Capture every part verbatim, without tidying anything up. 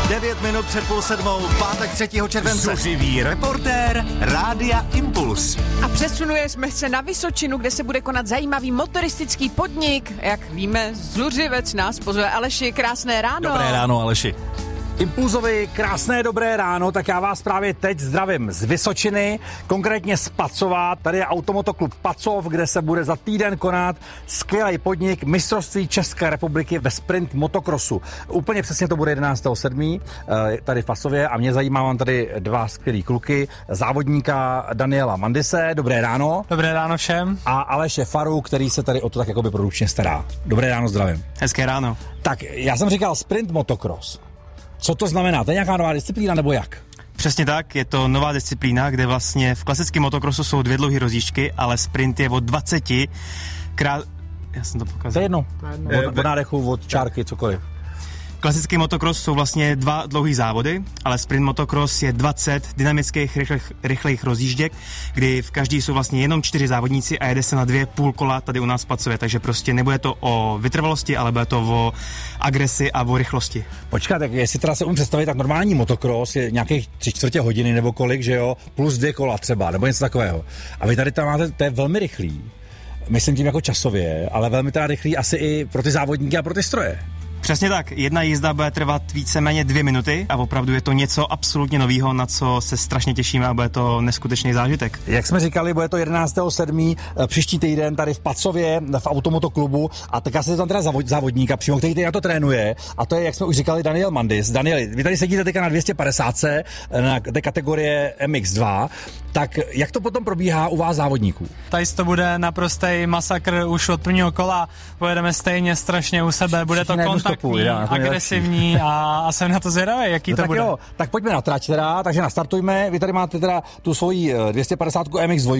devět minut před půl sedmou, pátek třetího července. Zuřivý reportér Rádia Impuls. A přesunujeme se na Vysočinu, kde se bude konat zajímavý motoristický podnik. Jak víme, Zuřivec nás pozve. Aleši, krásné ráno. Dobré ráno, Aleši. Impulzovi krásné dobré ráno, tak já vás právě teď zdravím z Vysočiny, konkrétně z Pacova. Tady je Automotoklub Pacov, kde se bude za týden konat skvělý podnik mistrovství České republiky ve sprint motokrosu. Úplně přesně to bude jedenáctého sedmého tady v Pacově a mě zajímá, mám tady dva skvělý kluky, závodníka Daniela Mandise, dobré ráno. Dobré ráno všem. A Aleše Faru, který se tady o to tak jakoby produkčně stará. Dobré ráno, zdravím. Hezké ráno. Tak já jsem říkal sprint motokros. Co to znamená? To je nějaká nová disciplína nebo jak? Přesně tak, je to nová disciplína, kde vlastně v klasickém motokrosu jsou dvě dlouhé rozjížďky, ale sprint je od dvaceti krát... Já jsem to pokazal. To je jedno. Od, od nádechu, od čárky, cokoliv. Klasický motokros jsou vlastně dva dlouhý závody, ale sprint motokros je dvacet dynamických rychlých, rychlých rozjížděk, kdy v každý jsou vlastně jenom čtyři závodníci a jede se na dvě půl kola tady u nás v Pacově, takže prostě nebude to o vytrvalosti, ale bude to o agresi a o rychlosti. Počkat, tak jestli teda se umím představit, tak normální motokros je nějakých tři čtvrtě hodiny nebo kolik, že jo, plus dvě kola třeba, nebo něco takového. A vy tady tam máte, to je velmi rychlý, myslím tím jako časově, ale velmi teda rychlý asi i pro ty závodníky a pro ty stroje. Přesně tak, jedna jízda bude trvat víceméně dvě minuty a opravdu je to něco absolutně novýho, na co se strašně těšíme a bude to neskutečný zážitek. Jak jsme říkali, bude to jedenáctého sedmého příští týden tady v Pacově v Automotoklubu a tak se tam teda závodníka přímo, který tady na to trénuje a to je, jak jsme už říkali, Daniel Mandis. Danieli, vy tady sedíte teďka na dvě stě padesát na té kategorie M X dva, tak jak to potom probíhá u vás závodníků? Tady to bude naprostý masakr už od prvního kola, pojedeme stejně strašně u sebe, bude to kontaktní, agresivní a, a jsem na to zvědavý, jaký no to tak bude. Jo, tak pojďme na trať teda, takže nastartujme, vy tady máte teda tu svoji dvě stě padesát M X dva,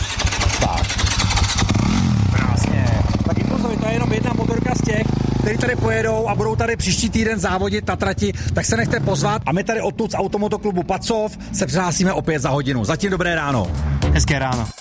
tak, krásně, tak Impulzovi, to je jenom jedna motorka z těch, který tady pojedou a budou tady příští týden závodit na trati, tak se nechte pozvat a my tady odtud z Automotoklubu Pacov se přihlásíme opět za hodinu. Zatím dobré ráno. Hezké ráno.